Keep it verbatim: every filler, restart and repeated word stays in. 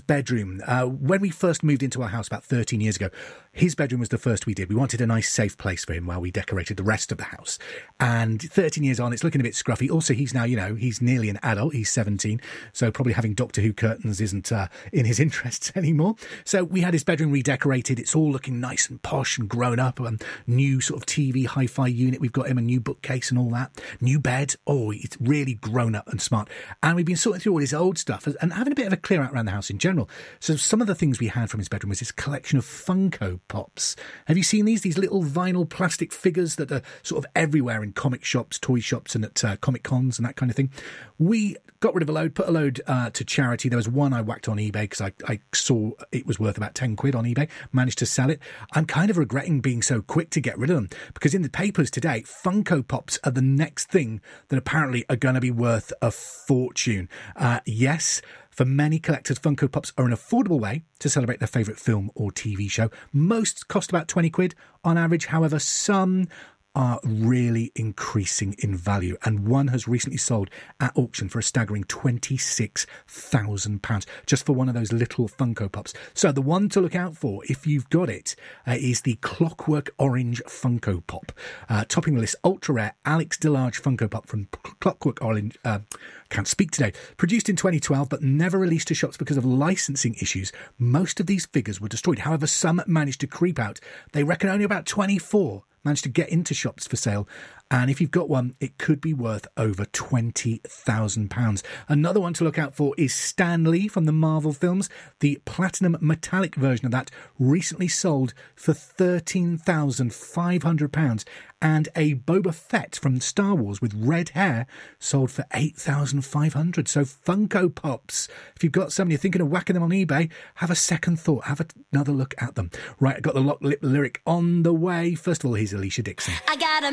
bedroom. Uh, when we first moved into our house about thirteen years ago, his bedroom was the first we did. We wanted a nice, safe place for him while we decorated the rest of the house. And thirteen years on, it's looking a bit scruffy. Also, he's now, you know, he's nearly an adult. He's seventeen. So probably having Doctor Who curtains isn't uh, in his interests anymore. So we had his bedroom redecorated. It's all looking nice and posh and grown up. Um, new sort of T V hi-fi unit. We've got him a new bookcase and all that. New bed. Oh, it's really grown up and smart. And we've been sorting through all his old stuff and having a bit of a clear out around the house in general. So some of the things we had from his bedroom was this collection of Funko Pops. Have you seen these? These little vinyl plastic figures that are sort of everywhere in comic shops, toy shops and at uh, Comic Cons and that kind of thing. We got rid of a load, put a load uh, to charity. There was one I whacked on eBay because I, I saw it was worth about ten quid on eBay. Managed to sell it. I'm kind of regretting being so quick to get rid of them because in the papers today, Funko Pops are the next thing that apparently are going to be worth a fortune. Uh, yes, for many collectors, Funko Pops are an affordable way to celebrate their favourite film or T V show. Most cost about twenty quid on average. However, some are really increasing in value, and one has recently sold at auction for a staggering twenty-six thousand pounds just for one of those little Funko Pops. So the one to look out for, if you've got it, uh, is the Clockwork Orange Funko Pop. Uh, topping the list, ultra-rare Alex DeLarge Funko Pop from Clockwork Orange, uh, can't speak today, produced in twenty twelve but never released to shops because of licensing issues. Most of these figures were destroyed. However, some managed to creep out. They reckon only about twenty-four managed to get into shops for sale, and if you've got one, it could be worth over twenty thousand pounds. Another one to look out for is Stan Lee from the Marvel films. The platinum metallic version of that recently sold for thirteen thousand five hundred pounds, and a Boba Fett from Star Wars with red hair sold for eight thousand five hundred pounds. So Funko Pops, if you've got some, you're thinking of whacking them on eBay, have a second thought, have another look at them. Right, I got the lock lip lyric on the way. First of all, here's Alicia Dixon. I got a